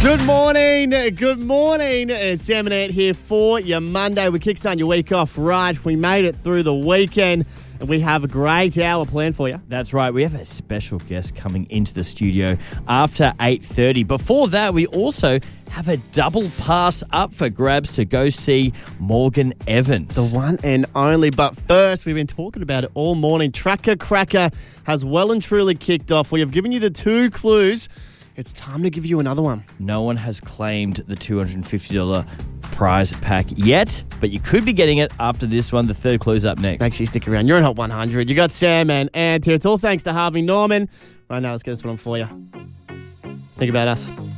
Good morning. Good morning. It's Sam and Ant here for your Monday. We're kickstarting your week off right. We made it through the weekend, and we have a great hour planned for you. That's right. We have a special guest coming into the studio after 8:30. Before that, we also have a double pass up for grabs to go see Morgan Evans. The one and only. But first, we've been talking about it all morning. Tracker Cracker has well and truly kicked off. We have given you the 2 clues. It's time to give you another one. No one has claimed the $250 prize pack yet, but you could be getting it after this one. The third clue's up next. Make sure you stick around. You're in Hot 100. You got Sam and Ant here. It's all thanks to Harvey Norman. Right now, let's get this one for you. Think about us.